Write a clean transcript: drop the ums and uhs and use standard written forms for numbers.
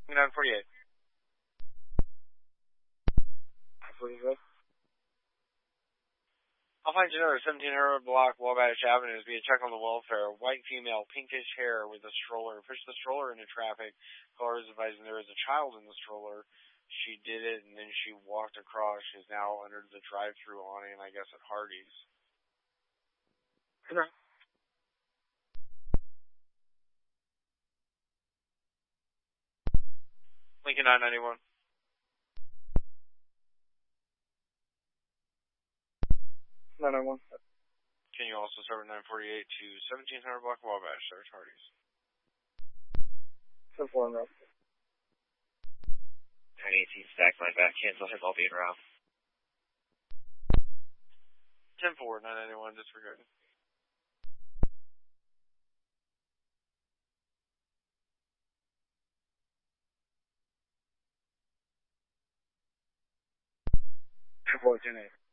948. Absolutely. I'll find you another 1700 block, Wabash Avenue. Be a check on the welfare. White female, pinkish hair with a stroller. Pushed the stroller into traffic. Caller is advising there is a child in the stroller. She did it, and then she walked across. She's now under the drive-through awning, I guess, at Hardee's. Okay. Lincoln 991. Can you also serve 948 to 1700 block Wabash, sir? It's Hardee's. 10-4 en route. 1018 stack line back, cancel him, I'll be en route. 10-4, 991, disregarded. Four 10-8.